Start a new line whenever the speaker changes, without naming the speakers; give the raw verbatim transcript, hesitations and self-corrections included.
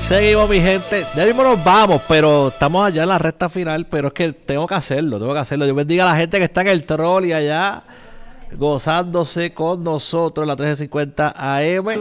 Seguimos, mi gente. Ya mismo nos vamos, pero estamos allá en la recta final. Pero es que tengo que hacerlo, tengo que hacerlo. Dios bendiga a la gente que está en el troll y allá gozándose con nosotros en la trece cincuenta A M.